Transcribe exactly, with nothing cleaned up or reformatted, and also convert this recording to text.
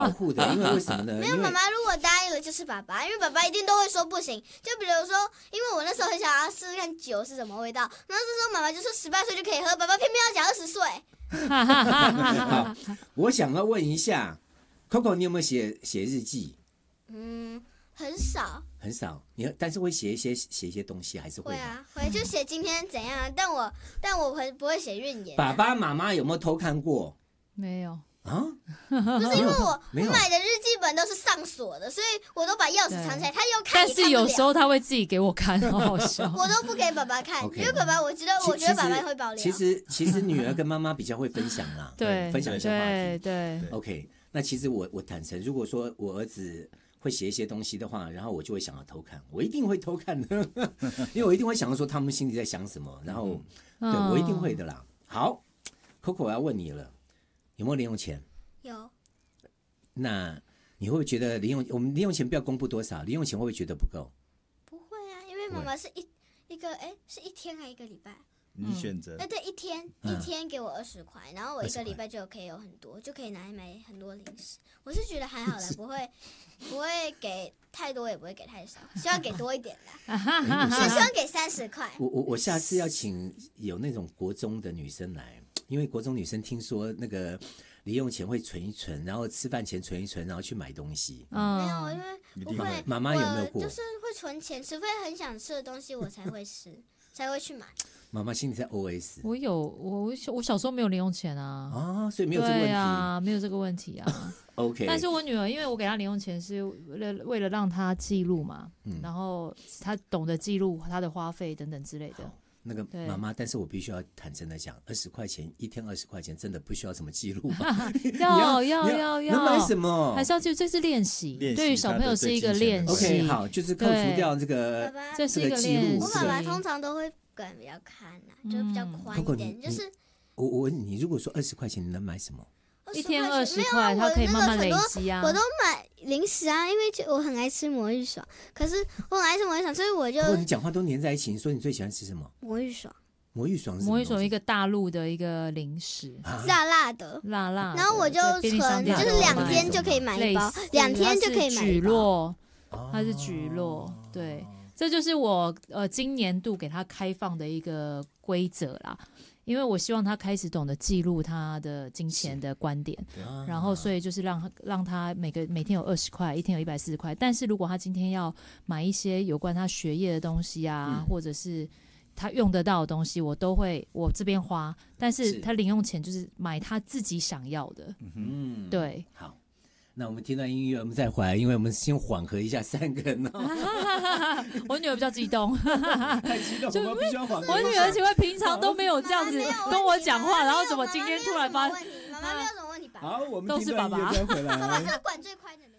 保护的，因为为什么呢？ 没有，妈妈如果答应了就是爸爸，因为爸爸一定都会说不行。就比如说，因为我那时候很想要试试看酒是什么味道，然后这时候妈妈就说十八岁就可以喝，爸爸偏偏要讲二十岁。 好，我想要问一下 Coco， 你有没有写写日记？ 嗯，很少。 很少，你但是会写一些写一些东西，还是会？ 会啊，会就写今天怎样，但我但我很不会写运言。 爸爸妈妈有没有偷看过？ 没有啊， 就是因为我我买的日记本都是上锁的，所以我都把钥匙藏起来，他又看也看不了。 但是有时候他会自己给我看，好好笑。 我都不给爸爸看， okay, 因为爸爸我知道，我觉得爸爸会爆料。 其实其实女儿跟妈妈比较会分享啦， 对， 分享一些话题。 对对。 OK， 那其实我我坦诚，如果说我儿子会写一些东西的话，然后我就会想要偷看，我一定会偷看的，因为我一定会想要说他们心里在想什么，然后、嗯、对我一定会的啦。好 ，Coco， 我要问你了，有没有零用钱？ 有。 那你会不会觉得零用我们零用钱不要公布多少？零用钱会不会觉得不够？ 不会啊，因为妈妈是一一个哎是一天还一个礼拜？ 你选择。 哎、嗯，对，一天、嗯、一天给我二十块，然后我一个礼拜就可以有很多，就可以拿来买很多零食。我是觉得还好啦，不会不会给太多，也不会给太少，希望给多一点啦。就希望给三十块。 我我我下次要请有那种国中的女生来，因为国中女生听说那个零用钱会存一存，然后吃饭前存一存，然后去买东西。 嗯，没有，因为不会。 妈妈有没有过？ 就是会存钱，除非很想吃的东西我才会吃，才会去买。 妈妈心里在 O S。 我有，我我小时候没有零用钱啊。 啊，所以没有这个问题。 对啊，没有这个问题啊。 OK。 但是我女儿，因为我给她零用钱是为了为了让她记录嘛、嗯，然后她懂得记录她的花费等等之类的。 那个妈妈，但是我必须要坦诚的讲，二十块钱一天，二十块钱真的不需要什么记录吧？ 要要要要， 能买什么？ 还是要记，这是练习，对于小朋友是一个练习。 OK， 好，就是扣除掉这个这是一个记录。 我爸爸通常都会管比较看呐、啊，就比较宽一点。 嗯、 就是我我问你，如果说二十块钱，你能买什么？ 一天二十块，它可以慢慢累积啊。 我都买零食啊，因为我很爱吃魔芋爽，可是我很爱吃魔芋爽，所以我就。 不过你讲话都黏在一起，你说你最喜欢吃什么？ 魔芋爽。 魔芋爽是什么？ 魔芋爽一个大陆的一个零食， 啊、 辣辣的， 辣辣的。 然后我就存，就是两天就可以买一包，两天就可以买一包。 蒟蒻，它是蒟蒻，对，这就是我呃今年度给他开放的一个规则啦。因为我希望他开始懂得记录他的金钱的观点，然后所以就是让让他每个每天有二十块，一天有一百四十块。但是如果他今天要买一些有关他学业的东西啊，嗯、或者是他用得到的东西，我都会我这边花。但是他零用钱就是买他自己想要的。嗯，对， 好。那我们听段音乐，我们再回来，因为我们先缓和一下三个人、哦。 我女儿比较激动， 太激动，我们必须要缓和。 我女儿因为平常都没有这样子跟我讲话，然后怎么今天突然发？ 妈妈没有什么问题吧？ 好，我们听段音乐再回来。 爸爸是管最快的。